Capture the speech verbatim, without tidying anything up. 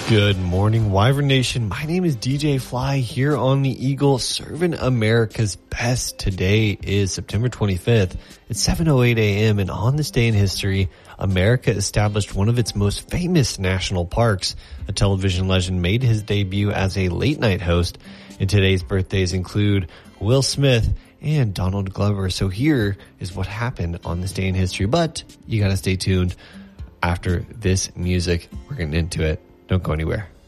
Good morning, Wyvern Nation. My name is D J Fly here on the Eagle, serving America's best. Today is September twenty-fifth. It's seven oh eight a.m. and on this day in history, America established one of its most famous national parks. A television legend made his debut as a late-night host, and today's birthdays include Will Smith and Donald Glover. So here is what happened on this day in history, but you gotta stay tuned. After this music, we're getting into it. Don't go anywhere.